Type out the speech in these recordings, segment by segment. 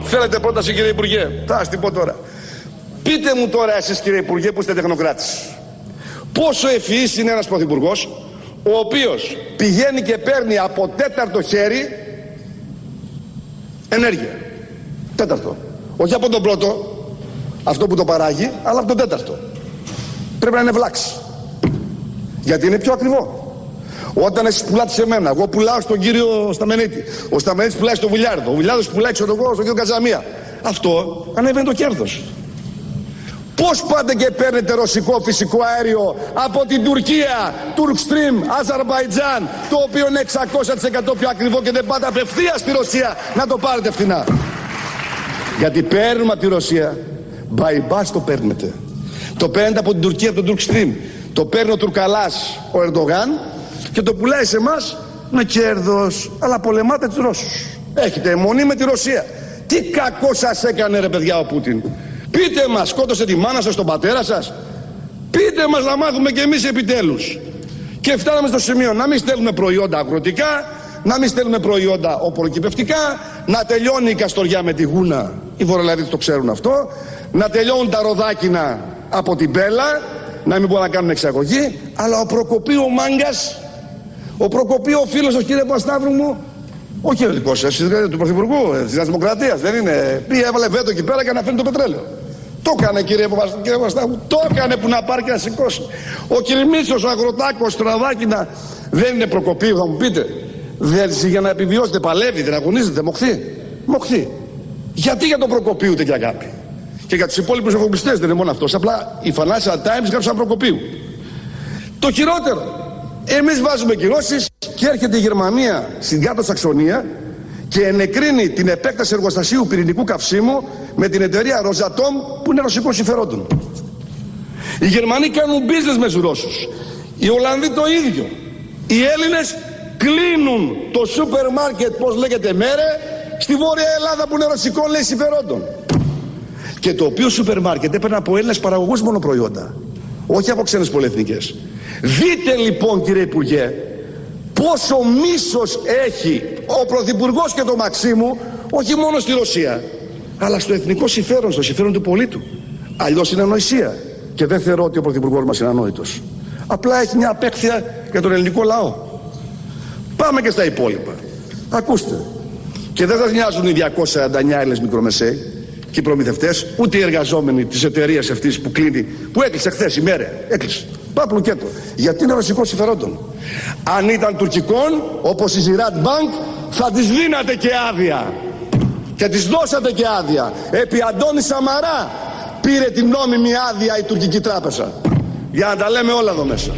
Θέλετε πρόταση, κύριε Υπουργέ? Θα σας την πω τώρα. Πείτε μου τώρα εσείς, κύριε Υπουργέ, που είστε τεχνοκράτης, πόσο ευφυής είναι ένας πρωθυπουργός ο οποίος πηγαίνει και παίρνει από τέταρτο χέρι ενέργεια. Τέταρτο. Όχι από τον πρώτο, αυτό που το παράγει, αλλά από τον τέταρτο. Πρέπει να είναι βλάξη. Γιατί είναι πιο ακριβό. Όταν εσείς πουλάτε σε μένα, εγώ πουλάω στον κύριο Σταμενίτη. Ο Σταμενίτης πουλάει στον Βουλιάρδο. Ο Βουλιάρδος πουλάει στον κύριο Καζαμία. Αυτό ανεβαίνει το κέρδος. Πώς πάτε και παίρνετε ρωσικό φυσικό αέριο από την Τουρκία, Turkstream, Αζερμπαϊτζάν, το οποίο είναι 600% πιο ακριβό, και δεν πάτε απευθείας στη Ρωσία να το πάρετε φθηνά? Γιατί παίρνουμε από τη Ρωσία, bypass το παίρνετε. Το παίρνετε από την Τουρκία, από τον Turkstream. Το παίρνει ο Τουρκαλάς, ο Ερντογάν, και το πουλάει σε εμάς με κέρδος. Αλλά πολεμάτε τους Ρώσους. Έχετε αιμονή με τη Ρωσία. Τι κακό σας έκανε, ρε παιδιά, ο Πούτιν? Πείτε μας, σκότωσε τη μάνα σας, τον πατέρα σας? Πείτε μας να μάθουμε κι εμείς επιτέλους. Και φτάναμε στο σημείο να μην στέλνουμε προϊόντα αγροτικά, να μην στέλνουμε προϊόντα οπωροκυπευτικά, να τελειώνει η Καστοριά με τη Γούνα, οι Βορειολαδίτες το ξέρουν αυτό, να τελειώνουν τα Ροδάκινα από την Πέλα, να μην μπορούν να κάνουν εξαγωγή. Αλλά ο Προκοπή ο μάγκας, ο Προκοπή ο φίλος ο κύριε Παπασταύρου μου, όχι ο δικός σας, του Πρωθυπουργού της Δημοκρατίας, δεν είναι? Πήγε, έβαλε βέτο εκεί πέρα και να φέρνει το πετρέλαιο. Το έκανε, κύριε Παπασταύρου, το έκανε, που να πάρει και να σηκώσει. Ο Κυρμίτσος, ο Αγροτάκος, το Ραδάκινα, δεν είναι Προκοπή, θα μου πείτε? Δεν, για να επιβιώσετε παλεύει, δεν αγωνίζετε, μοχθεί. Γιατί για τον Προκοπίου ούτε και αγάπη? Και για τους υπόλοιπους εφοπλιστές δεν είναι μόνο αυτός. Απλά οι Financial Times γράψαν Προκοπίου. Το χειρότερο, εμείς βάζουμε κυρώσεις και έρχεται η Γερμανία στην Κάτω Σαξονία και ενεκρίνει την επέκταση εργοστασίου πυρηνικού καυσίμου με την εταιρεία Rosatom, που είναι ρωσικών συμφερόντων. Οι Γερμανοί κάνουν business με τους Ρώσους. Οι Ολλανδοί το ίδιο. Οι Έλληνες κλείνουν το σούπερ μάρκετ, πώς λέγεται, Μέρε, στη Βόρεια Ελλάδα, που είναι ρωσικών, λέει, συμφερόντων. Και το οποίο σούπερ μάρκετ έπαιρνε από Έλληνες παραγωγούς μόνο προϊόντα, όχι από ξένες πολυεθνικές. Δείτε λοιπόν, κύριε Υπουργέ, πόσο μίσος έχει ο Πρωθυπουργός και το Μαξίμου, όχι μόνο στη Ρωσία, αλλά στο εθνικό συμφέρον, στο συμφέρον του πολίτου. Αλλιώς είναι ανοησία. Και δεν θεωρώ ότι ο Πρωθυπουργός μας είναι ανόητος. Απλά έχει μια απέχθεια για τον ελληνικό λαό. Πάμε και στα υπόλοιπα. Ακούστε. Και δεν σας νοιάζουν οι 249 Έλληνες μικρομεσαίοι και οι προμηθευτές, ούτε οι εργαζόμενοι της εταιρείας αυτής που κλείνει, που έκλεισε χθες η Μέρε. Έκλεισε. Πάπλου κέτο. Γιατί είναι ρωσικών συμφερόντων. Αν ήταν τουρκικών, όπως η Ziraat Bank, θα τις δίνατε και άδεια. Και τις δώσατε και άδεια. Επί Αντώνη Σαμαρά πήρε την νόμιμη άδεια η τουρκική τράπεζα. Για να τα λέμε όλα εδώ μέσα.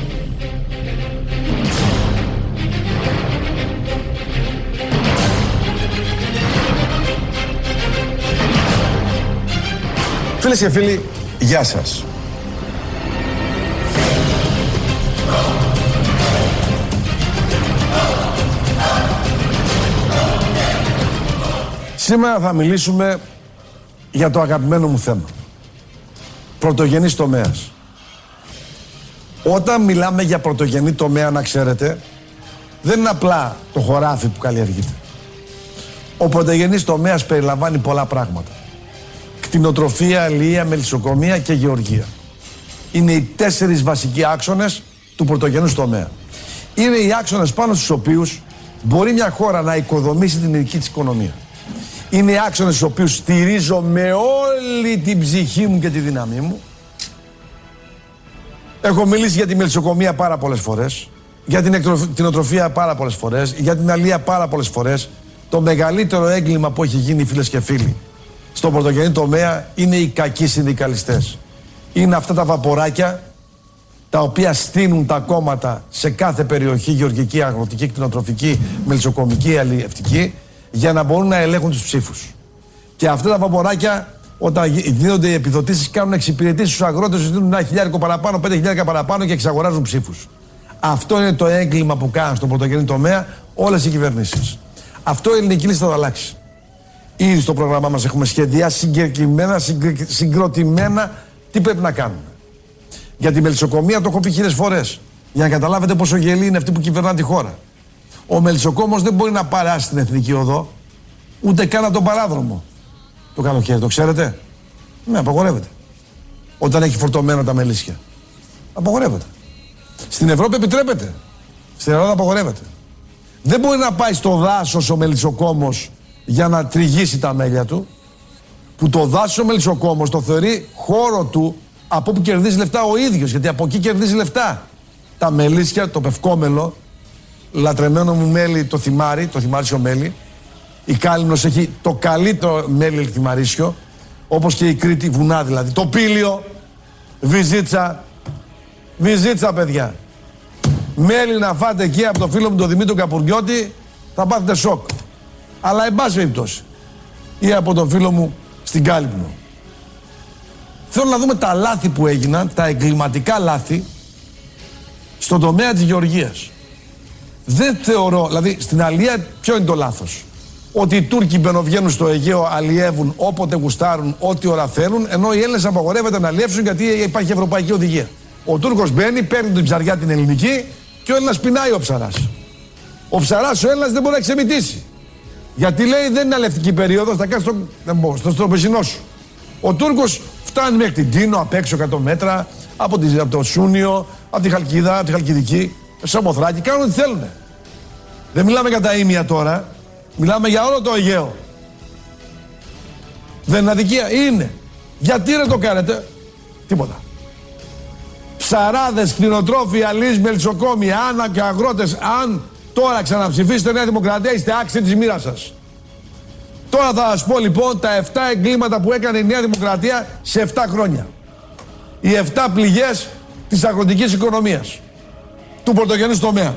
Φίλες και φίλοι, γεια σας. Σήμερα θα μιλήσουμε για το αγαπημένο μου θέμα. Πρωτογενής τομέας. Όταν μιλάμε για πρωτογενή τομέα, να ξέρετε, δεν είναι απλά το χωράφι που καλλιεργείται. Ο πρωτογενής τομέας περιλαμβάνει πολλά πράγματα. Κτηνοτροφία, αλληλεία, μελισσοκομεία και γεωργία. Είναι οι 4 βασικοί άξονες του πρωτογενούς τομέα. Είναι οι άξονες πάνω στους οποίους μπορεί μια χώρα να οικοδομήσει την ειδική της οικονομία. Είναι οι άξονες στους οποίους στηρίζω με όλη την ψυχή μου και τη δύναμή μου. Έχω μιλήσει για τη μελισσοκομεία πάρα πολλές φορές, για την κτηνοτροφία πάρα πολλές φορές, για την αλληλεία πάρα πολλές φορές. Το μεγαλύτερο έγκλημα που έχει γίνει, φίλες και φίλοι, στον πρωτογενή τομέα είναι οι κακοί συνδικαλιστές. Είναι αυτά τα βαποράκια τα οποία στείνουν τα κόμματα σε κάθε περιοχή, γεωργική, αγροτική, κτηνοτροφική, μελισσοκομική, αλλιευτική, για να μπορούν να ελέγχουν τους ψήφους. Και αυτά τα βαποράκια, όταν δίνονται οι επιδοτήσεις, κάνουν εξυπηρετήσεις στους αγρότες, τους δίνουν 1.000 παραπάνω, 5.000 παραπάνω και εξαγοράζουν ψήφους. Αυτό είναι το έγκλημα που κάνουν στον πρωτογενή τομέα όλες οι κυβερνήσεις. Αυτό η ελληνική λίστα θα αλλάξει. Ήδη στο πρόγραμμά μας έχουμε σχεδιάσει συγκεκριμένα, συγκροτημένα τι πρέπει να κάνουμε. Για τη μελισσοκομεία το έχω πει 1000 φορές. Για να καταλάβετε πόσο γελοί είναι αυτοί που κυβερνάνε τη χώρα. Ο μελισσοκόμος δεν μπορεί να παράσει την εθνική οδό, ούτε καν τον παράδρομο. το καλοκαίρι, το ξέρετε? Ναι, απαγορεύεται. Όταν έχει φορτωμένα τα μελίσια. Απαγορεύεται. Στην Ευρώπη επιτρέπεται. Στην Ελλάδα απαγορεύεται. Δεν μπορεί να πάει στο δάσος ο μελισσοκόμος για να τριγύσει τα μέλια του, που το δάσος ο μελισσοκόμος το θεωρεί χώρο του από όπου κερδίζει λεφτά ο ίδιος, γιατί από εκεί κερδίζει λεφτά. Τα μελίσια, το πευκόμελο, λατρεμένο μου μέλι, το θυμάρίσιο μέλι, η Κάλυμνος έχει το καλύτερο μέλι θυμαρίσιο, όπως και η Κρήτη, βουνά δηλαδή. Το Πήλιο, Βυζίτσα παιδιά. Μέλι να φάτε εκεί από το φίλο μου τον Δημήτρη Καπουριώτη, θα πάθετε σοκ. Αλλά εν πάση περιπτώσει. Ή από τον φίλο μου στην Κάλυμνο. Θέλω να δούμε τα λάθη που έγιναν, τα εγκληματικά λάθη, στον τομέα της γεωργίας. Δεν θεωρώ, δηλαδή στην αλία ποιο είναι το λάθος? Ότι οι Τούρκοι μπαινοβγαίνουν στο Αιγαίο, αλλιεύουν όποτε γουστάρουν, ό,τι ώρα θέλουν, ενώ οι Έλληνες απαγορεύεται να αλλιεύσουν γιατί υπάρχει ευρωπαϊκή οδηγία. Ο Τούρκος μπαίνει, παίρνει την ψαριά την ελληνική και ο Έλληνας πεινάει ο ψαράς. Ο ψαράς ο Έλληνας δεν μπορεί να ξεμητήσει. Γιατί λέει δεν είναι αλευτική περίοδος, θα κάνεις στο στροπεσινό σου. Ο Τούρκος φτάνει μέχρι την Τίνο, απ' έξω 100 μέτρα, από το Σούνιο, από τη Χαλκίδα, από τη Χαλκιδική, Σαμοθράκη, κάνουν ό,τι θέλουν. Δεν μιλάμε για τα ήμια τώρα, μιλάμε για όλο το Αιγαίο. Δεν είναι αδικία? Είναι. Γιατί δεν το κάνετε? Τίποτα. Ψαράδες, κτηνοτρόφοι, αλείς, μελισσοκόμοι, άνα και αγρότες, αν τώρα ξαναψηφίσετε Νέα Δημοκρατία, είστε άξιοι της μοίρας σας. Τώρα θα σας πω λοιπόν τα 7 εγκλήματα που έκανε η Νέα Δημοκρατία σε 7 χρόνια. Οι 7 πληγές της αγροτικής οικονομίας, του πρωτογενούς τομέα.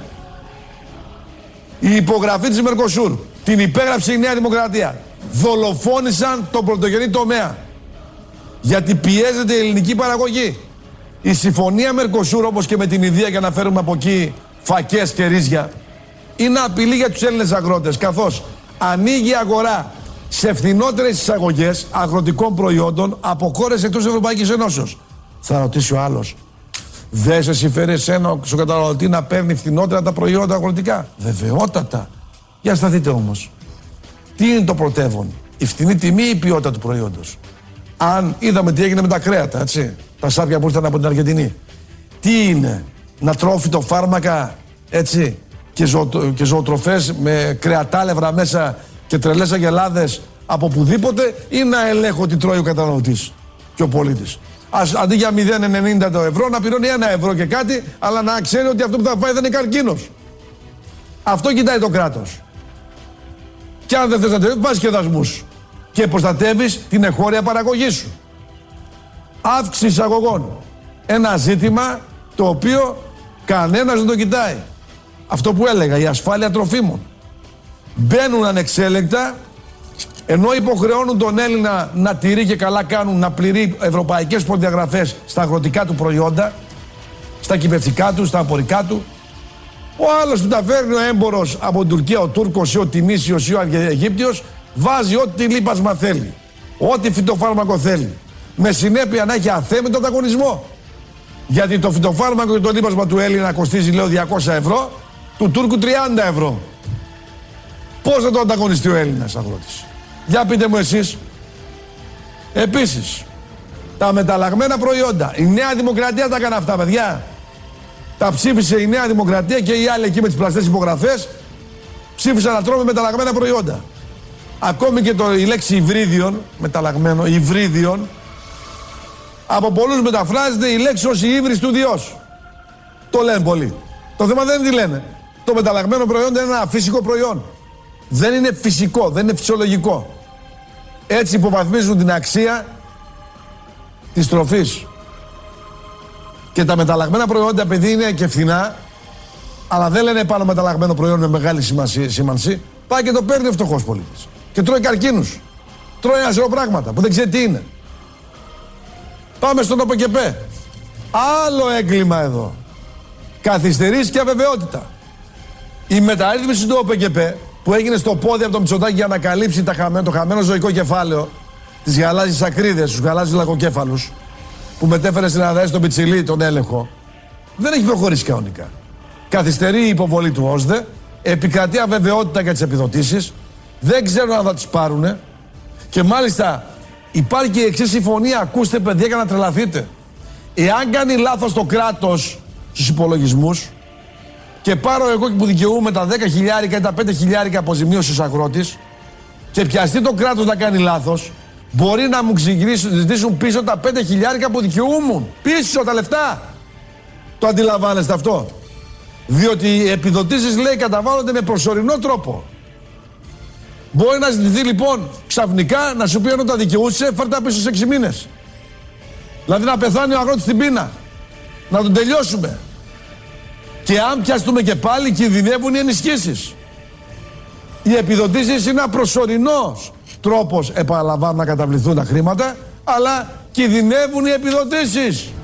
Η υπογραφή της Μερκοσούρ, την υπέγραψε η Νέα Δημοκρατία. Δολοφόνησαν τον πρωτογενή τομέα. Γιατί πιέζεται η ελληνική παραγωγή. Η συμφωνία Μερκοσούρ, όπως και με την Ινδία, για να φέρουμε από εκεί φακές και ρύζια, είναι απειλή για τους Έλληνες αγρότες, καθώς ανοίγει η αγορά σε φθηνότερες εισαγωγές αγροτικών προϊόντων από χώρες εκτός Ευρωπαϊκής Ενώσεως. Θα ρωτήσει ο άλλος, δεν σε συμφέρει εσένα στον καταναλωτή να παίρνει φθηνότερα τα προϊόντα αγροτικά? Βεβαιότατα. Για σταθείτε όμως. Τι είναι το πρωτεύον? Η φθηνή τιμή ή η ποιότητα του προϊόντος? Αν είδαμε τι έγινε με τα κρέατα, έτσι, τα σάπια που ήρθαν από την Αργεντινή. Τι είναι? Να τρώω φυτοφάρμακα, έτσι, και ζωοτροφές με κρεατάλευρα μέσα και τρελές αγελάδες από πουδήποτε, ή να ελέγχω τι τρώει ο καταναλωτής και ο πολίτης? Αντί για 0,90 το ευρώ να πληρώνει 1 ευρώ και κάτι, αλλά να ξέρει ότι αυτό που θα φάει δεν είναι καρκίνος. Αυτό κοιτάει το κράτος. Και αν δεν θες να τελειώσει, βάζεις και δασμούς και προστατεύεις την εγχώρια παραγωγή σου. Αύξηση εισαγωγών. Ένα ζήτημα το οποίο κανένας δεν το κοιτάει. Αυτό που έλεγα, η ασφάλεια τροφίμων. Μπαίνουν ανεξέλεγκτα, ενώ υποχρεώνουν τον Έλληνα να τηρεί, και καλά κάνουν, να πληρεί ευρωπαϊκές προδιαγραφές στα αγροτικά του προϊόντα, στα κυπευτικά του, στα απορικά του. Ο άλλος που τα φέρνει ο έμπορος από την Τουρκία, ο Τούρκος ή ο Τινήσιος ή ο Αιγύπτιος, βάζει ό,τι λίπασμα θέλει, ό,τι φυτοφάρμακο θέλει. Με συνέπεια να έχει αθέμητο ανταγωνισμό. Γιατί το φυτοφάρμακο και το λίπασμα του Έλληνα κοστίζει, λέω, 200 ευρώ, του Τούρκου 30 ευρώ. Πώς θα το ανταγωνιστεί ο Έλληνας αγρότης? Για πείτε μου εσείς. Επίσης, τα μεταλλαγμένα προϊόντα. Η Νέα Δημοκρατία τα έκανε αυτά, παιδιά. Τα ψήφισε η Νέα Δημοκρατία και οι άλλοι εκεί με τις πλαστές υπογραφές. Ψήφισαν να τρώμε μεταλλαγμένα προϊόντα. Ακόμη και η λέξη υβρίδιον, μεταλλαγμένο, υβρίδιον, από πολλούς μεταφράζεται η λέξη ως η ύβρις του Διός. Το λένε πολλοί. Το θέμα δεν είναι τι λένε. Το μεταλλαγμένο προϊόν είναι ένα φυσικό προϊόν. Δεν είναι φυσικό, δεν είναι φυσιολογικό. Έτσι υποβαθμίζουν την αξία της τροφής. Και τα μεταλλαγμένα προϊόντα, επειδή είναι και φθηνά, αλλά δεν λένε πάνω μεταλλαγμένο προϊόν με μεγάλη σήμανση, πάει και το παίρνει ο φτωχός πολίτης. Και τρώει καρκίνους. Τρώει ένα σωρό πράγματα που δεν ξέρει τι είναι. Πάμε στον ΟΠΕΚΕΠΕ. Άλλο έγκλημα εδώ. Καθυστερείς και αβεβαιότητα. Η μεταρρύθμιση του ΟΠΕΚΕΠΕ που έγινε στο πόδι από το Μητσοτάκη για να καλύψει το χαμένο ζωικό κεφάλαιο, τις γαλάζιες ακρίδες, τους γαλάζιους λαγοκέφαλους, που μετέφερε στην Ελλάδα στον Πιτσιλί τον έλεγχο, δεν έχει προχωρήσει κανονικά. Καθυστερεί η υποβολή του ΩΣΔΕ, επικρατεί αβεβαιότητα για τις επιδοτήσεις, δεν ξέρουν αν θα τις πάρουνε, και μάλιστα Υπάρχει και η εξής συμφωνία. Ακούστε, παιδιά, για να τρελαθείτε. Εάν κάνει λάθος το κράτος στους υπολογισμούς και πάρω εγώ που δικαιούμαι τα 10.000 ή τα 5.000 αποζημίωση στους αγρότης και πιαστεί το κράτος να κάνει λάθος, μπορεί να μου ζητήσουν πίσω τα 5.000 που δικαιούμουν. Πίσω τα λεφτά. Το αντιλαμβάνεστε αυτό? Διότι οι επιδοτήσεις, λέει, καταβάλλονται με προσωρινό τρόπο. Μπορεί να ζητηθεί λοιπόν ξαφνικά να σου πει ενώ τα δικαιούσε, φέρ' τα πίσω σε 6 μήνες. Δηλαδή να πεθάνει ο αγρότης στην πείνα. Να τον τελειώσουμε. Και αν πιαστούμε και πάλι, κινδυνεύουν οι ενισχύσεις. Οι επιδοτήσεις είναι ένα προσωρινός τρόπος, επαναλαμβάνω, να καταβληθούν τα χρήματα, αλλά κινδυνεύουν οι επιδοτήσεις.